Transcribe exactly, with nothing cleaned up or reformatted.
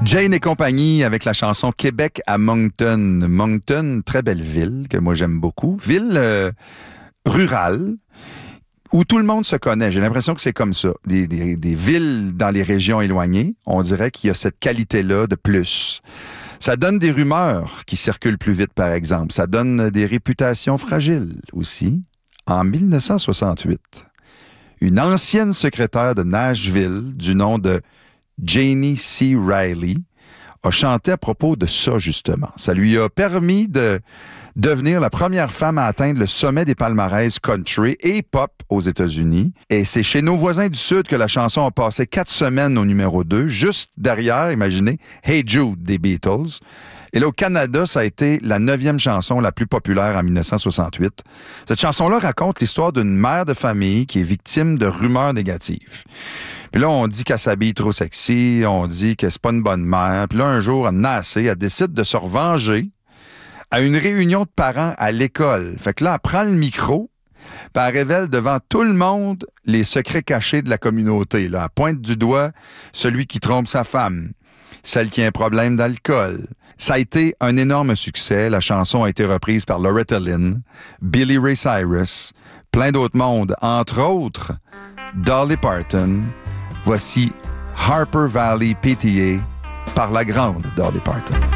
Jane et compagnie avec la chanson Québec à Moncton. Moncton, très belle ville que moi j'aime beaucoup. Ville euh, rurale où tout le monde se connaît. J'ai l'impression que c'est comme ça. Des, des, des villes dans les régions éloignées, on dirait qu'il y a cette qualité-là de plus. Ça donne des rumeurs qui circulent plus vite, par exemple. Ça donne des réputations fragiles aussi. En dix-neuf cent soixante-huit, une ancienne secrétaire de Nashville du nom de Janie C. Riley a chanté à propos de ça, justement. Ça lui a permis de devenir la première femme à atteindre le sommet des palmarès country et pop aux États-Unis. Et c'est chez nos voisins du Sud que la chanson a passé quatre semaines au numéro deux, juste derrière, imaginez, Hey Jude des Beatles. Et là, au Canada, ça a été la neuvième chanson la plus populaire en dix-neuf cent soixante-huit. Cette chanson-là raconte l'histoire d'une mère de famille qui est victime de rumeurs négatives. Puis là, on dit qu'elle s'habille trop sexy, on dit que c'est pas une bonne mère. Puis là, un jour, elle en a assez, elle décide de se revenger à une réunion de parents à l'école. Fait que là, elle prend le micro, puis elle révèle devant tout le monde les secrets cachés de la communauté. Là, elle pointe du doigt celui qui trompe sa femme, celle qui a un problème d'alcool. Ça a été un énorme succès. La chanson a été reprise par Loretta Lynn, Billy Ray Cyrus, plein d'autres mondes, entre autres Dolly Parton. Voici Harper Valley P T A par la grande Dolly Parton.